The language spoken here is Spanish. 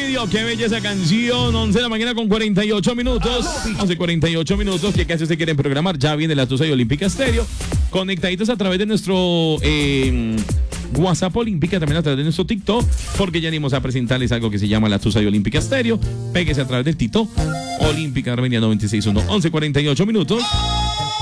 Radio, qué bella esa canción. 11 de la mañana con 48 minutos. 11:48 ¿Qué casi se quieren programar? Ya viene la Tusa y Olímpica Estéreo. Conectaditos a través de nuestro WhatsApp Olímpica, también a través de nuestro TikTok, porque ya venimos a presentarles algo que se llama la Tusa y Olímpica Estéreo. Péguese a través del TikTok Olímpica Armenia 96.1. 11:48